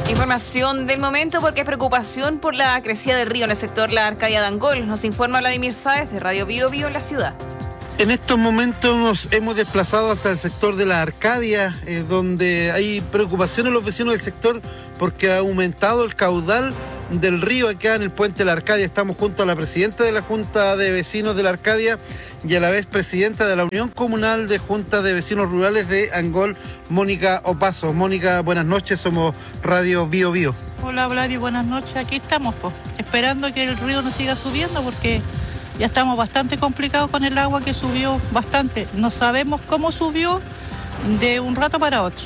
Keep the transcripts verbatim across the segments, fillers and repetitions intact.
Información del momento porque hay preocupación por la crecida del río en el sector La Arcadia de Angol. Nos informa Vladimir Sáez de Radio Bio Bio en la ciudad. En estos momentos nos hemos desplazado hasta el sector de La Arcadia, eh, donde hay preocupación en los vecinos del sector porque ha aumentado el caudal del río acá en el puente de La Arcadia. Estamos junto a la presidenta de la Junta de Vecinos de La Arcadia y a la vez presidenta de la Unión Comunal de Juntas de Vecinos Rurales de Angol, Mónica Opazo. Mónica, buenas noches, somos Radio Bio Bio. Hola Vladi, buenas noches, aquí estamos pues, esperando que el río no siga subiendo porque ya estamos bastante complicados con el agua que subió bastante. No sabemos cómo subió de un rato para otro.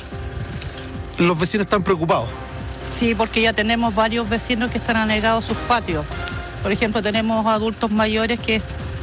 ¿Los vecinos están preocupados? Sí, porque ya tenemos varios vecinos que están anegados sus patios. Por ejemplo, tenemos adultos mayores que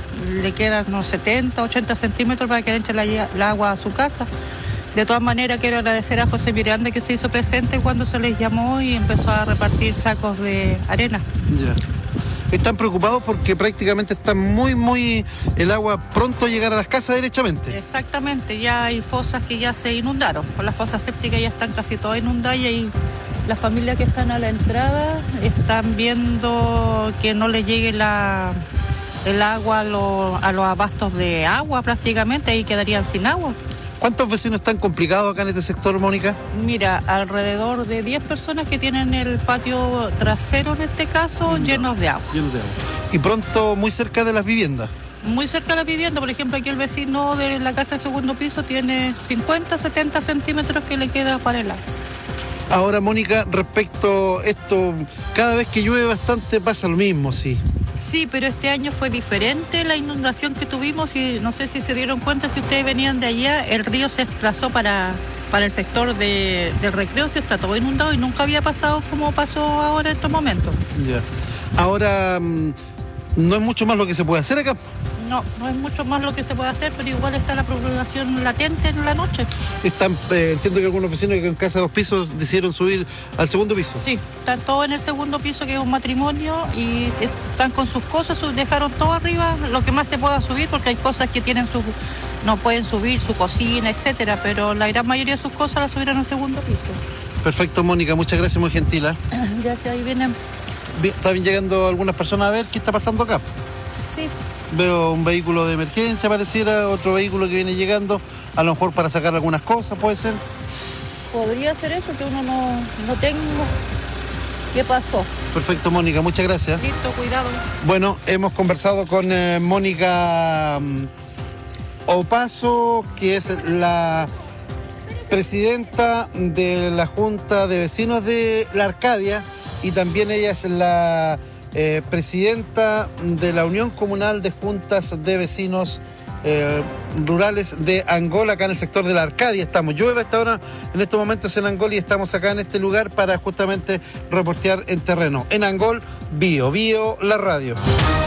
le quedan unos setenta, ochenta centímetros para que le echen la, la agua a su casa. De todas maneras, quiero agradecer a José Miranda que se hizo presente cuando se les llamó y empezó a repartir sacos de arena. Ya. Están preocupados porque prácticamente está muy, muy el agua pronto a llegar a las casas derechamente. Exactamente, ya hay fosas que ya se inundaron. Las fosas sépticas ya están casi todas inundadas y hay las familias que están a la entrada están viendo que no les llegue la, el agua a, lo, a los abastos de agua prácticamente y quedarían sin agua. ¿Cuántos vecinos están complicados acá en este sector, Mónica? Mira, alrededor de diez personas que tienen el patio trasero, en este caso, no, llenos de agua. Llenos de agua. Y pronto muy cerca de las viviendas. Muy cerca de la vivienda, por ejemplo, aquí el vecino de la casa de segundo piso tiene cincuenta, setenta centímetros que le queda para el agua. Ahora, Mónica, respecto a esto, cada vez que llueve bastante pasa lo mismo, sí. Sí, pero este año fue diferente la inundación que tuvimos y no sé si se dieron cuenta, si ustedes venían de allá, el río se desplazó para, para el sector de, del Recreo, que está todo inundado y nunca había pasado como pasó ahora en estos momentos. Ya. Ahora, no es mucho más lo que se puede hacer acá. No, no es mucho más lo que se puede hacer, pero igual está la preocupación latente en la noche. Están, eh, entiendo que algunos vecinos que en casa de dos pisos decidieron subir al segundo piso. Sí, están todos en el segundo piso, que es un matrimonio, y están con sus cosas, dejaron todo arriba, lo que más se pueda subir, porque hay cosas que tienen su, no pueden subir, su cocina, etcétera, pero la gran mayoría de sus cosas las subieron al segundo piso. Perfecto, Mónica, muchas gracias, muy gentil. ¿eh? Gracias, ahí vienen. Están llegando algunas personas a ver qué está pasando acá. Sí. Veo un vehículo de emergencia, pareciera, otro vehículo que viene llegando, a lo mejor para sacar algunas cosas, ¿puede ser? Podría ser eso, que uno no, no tengo. ¿Qué pasó? Perfecto, Mónica, muchas gracias. Listo, cuidado. Bueno, hemos conversado con eh, Mónica um, Opazo, que es la presidenta de la Junta de Vecinos de La Arcadia, y también ella es la Eh, presidenta de la Unión Comunal de Juntas de Vecinos eh, Rurales de Angol, acá en el sector de La Arcadia. Estamos, llueve hasta ahora en estos momentos en Angol y estamos acá en este lugar para justamente reportear en terreno. En Angol, Bio Bio, la radio.